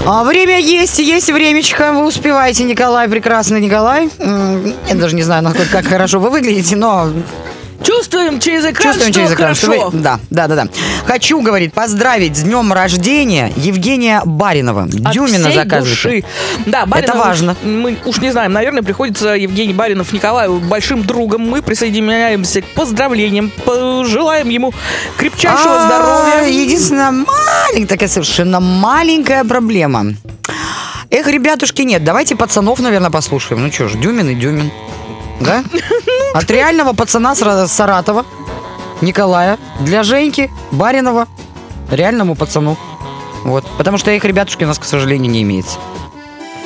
Время есть времечко. Вы успеваете, Николай, прекрасный Николай. Я даже не знаю, как хорошо вы выглядите, но... Чувствуем через экран, хорошо. Да. Хочу, говорит, поздравить с днем рождения Евгения Баринова. От Дюмина всей заказывайте. души. Да, Баринов, это важно. Мы уж не знаем, наверное, приходится Евгений Баринов Николаю большим другом. Мы присоединяемся к поздравлениям, пожелаем ему крепчайшего здоровья. Единственная такая совершенно маленькая проблема. Ребятушки, нет, давайте пацанов, наверное, послушаем. Ну что ж, Дюмин и Дюмин. Да? От реального пацана с Саратова, Николая, для Женьки Баринова, реальному пацану. Вот. Потому что ребятушки у нас, к сожалению, не имеется.